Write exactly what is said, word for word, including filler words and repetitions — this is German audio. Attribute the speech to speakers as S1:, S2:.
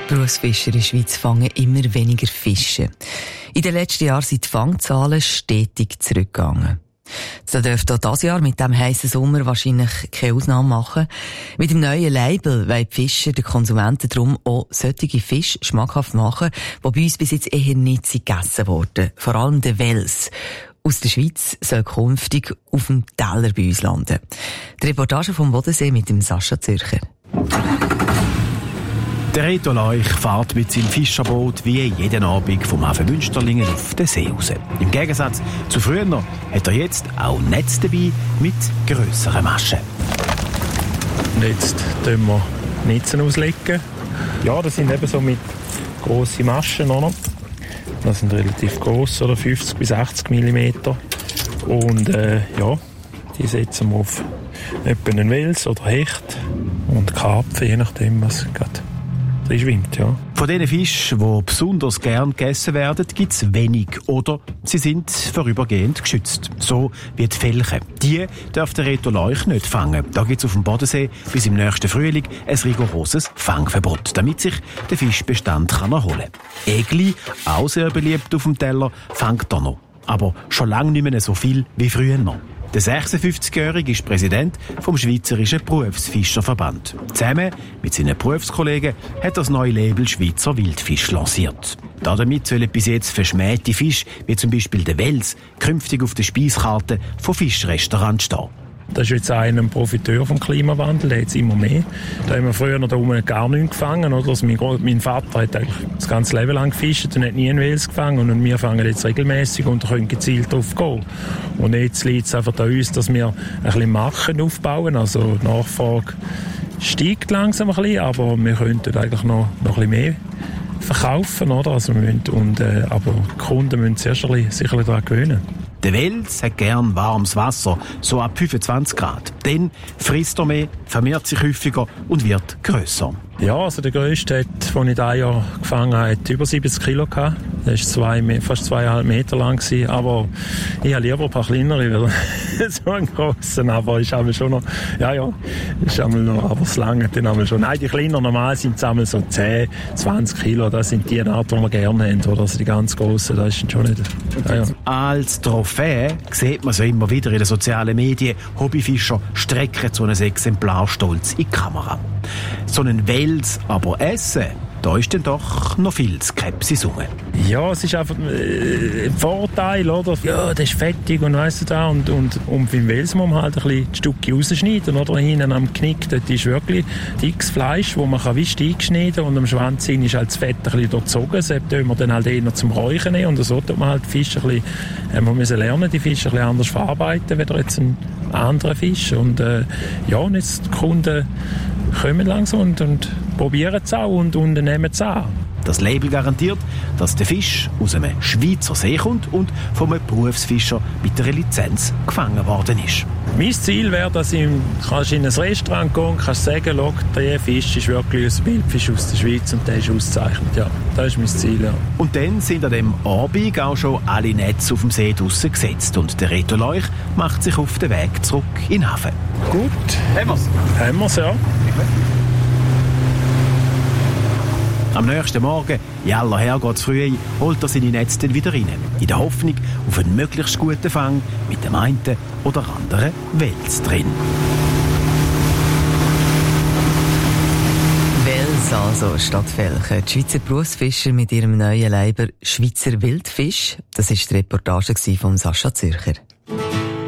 S1: Berufsfischer in der Schweiz fangen immer weniger Fische. In den letzten Jahren sind die Fangzahlen stetig zurückgegangen. Das dürfte auch dieses Jahr mit dem heissen Sommer wahrscheinlich keine Ausnahme machen. Mit dem neuen Label wollen die Fischer den Konsumenten darum auch solche Fische schmackhaft machen, die bei uns bis jetzt eher nicht gegessen wurden. Vor allem der Wels aus der Schweiz soll künftig auf dem Teller bei uns landen. Die Reportage vom Bodensee mit dem Sascha Zürcher.
S2: Der Reto Leuch fährt mit seinem Fischerboot wie jeden Abend vom Hafen Münsterlingen auf den See raus. Im Gegensatz zu früher hat er jetzt auch Netz dabei mit grösseren Maschen.
S3: Und jetzt tun wir Netzen auslegen. Ja, das sind eben so mit grossen Maschen. Oder? Das sind relativ gross, oder fünfzig bis sechzig Millimeter. Und äh, ja, die setzen wir auf etwa einen Wels oder Hecht und Karpfen, je nachdem, was gerade schwimmt, ja.
S2: Von diesen Fischen, die besonders gern gegessen werden, gibt es wenig oder sie sind vorübergehend geschützt. So wie die Felche. Die darf der Reto Leuch nicht fangen. Da gibt es auf dem Bodensee bis im nächsten Frühling ein rigoroses Fangverbot, damit sich der Fischbestand kann erholen kann. Egli, auch sehr beliebt auf dem Teller, fängt er noch. Aber schon lange nicht mehr so viel wie früher noch. Der sechsundfünfzigjährige ist Präsident vom Schweizerischen Berufsfischerverband. Zusammen mit seinen Berufskollegen hat er das neue Label Schweizer Wildfisch lanciert. Damit sollen bis jetzt verschmähte Fische, wie zum Beispiel der Wels, künftig auf der Speiskarte von Fischrestaurants stehen.
S3: Das ist jetzt einer ein Profiteur vom Klimawandel, der jetzt immer mehr. Da haben wir früher noch da oben gar nichts gefangen. Oder? Also mein, mein Vater hat eigentlich das ganze Leben lang gefischt und hat nie einen Wels gefangen. Und wir fangen jetzt regelmäßig und können gezielt drauf gehen. Und jetzt liegt es einfach an uns, dass wir ein bisschen Machen aufbauen. Also die Nachfrage steigt langsam ein bisschen, aber wir könnten eigentlich noch, noch ein bisschen mehr verkaufen. Oder? Also wir müssen, und, äh, aber die Kunden müssen sich erst ein bisschen, sich ein bisschen daran gewöhnen.
S2: Der Wels hat gern warmes Wasser, so ab fünfundzwanzig Grad. Dann frisst er mehr, vermehrt sich häufiger und wird grösser.
S3: Ja, also der grösste, den ich dieses Jahr gefangen habe, hat über siebzig Kilo gehabt. Der war zwei, fast zweieinhalb Meter lang gewesen. Aber ich habe lieber ein paar kleinere, weil so einen grossen, aber ist einmal schon noch, ja, ja, ist einmal noch, aber es lange dann einmal schon. Nein, die kleinen normal sind es einmal so zehn, zwanzig Kilo. Das sind die Art, die wir gerne haben, oder? Also die ganz grossen, das ist schon nicht, ja, ja.
S2: Als Trophäe sieht man so immer wieder in den sozialen Medien, Hobbyfischer strecken so ein Exemplar stolz in die Kamera. So einen Wels aber essen, da ist dann doch noch viel Skepsis rum.
S3: Ja, es ist einfach äh, ein Vorteil, oder? Ja, das ist fettig und weiss du da. Und, und, und beim Wels muss man halt ein bisschen die Stücke rausschneiden, oder? Hinten am Knick, dort ist wirklich dickes Fleisch, das man wie Steak schneiden kann. Und am Schwanz ist halt das Fett ein bisschen durchzogen. Das tun wir dann halt eher zum Räuchern nehmen. Und so tut man halt die Fische ein bisschen, äh, wir müssen lernen, die Fische ein bisschen anders verarbeiten, als jetzt ein anderer Fisch. Und äh, ja, und jetzt die Kunden kommen langsam und, und probieren es auch und, und nehmen es an.
S2: Das Label garantiert, dass der Fisch aus einem Schweizer See kommt und von einem Berufsfischer mit einer Lizenz gefangen worden ist.
S3: Mein Ziel wäre, dass ich kannst in ein Restaurant gehen kannst sagen, schau, der Fisch ist wirklich ein Wildfisch aus der Schweiz und der ist ausgezeichnet. Ja, das ist mein Ziel, ja.
S2: Und dann sind an dem Abend auch schon alle Netze auf dem See draussen gesetzt und der Reto Leuch macht sich auf den Weg zurück in den Hafen.
S3: Gut.
S2: Haben wir's?
S3: Haben wir's, ja.
S2: Am nächsten Morgen, in aller Herrgottsfrühe, holt er seine Netze dann wieder rein. In der Hoffnung auf einen möglichst guten Fang mit dem einen oder anderen Wels drin.
S1: Wels also statt Felche. Die Schweizer Berufsfischer mit ihrem neuen Label Schweizer Wildfisch. Das war die Reportage von Sascha Zürcher.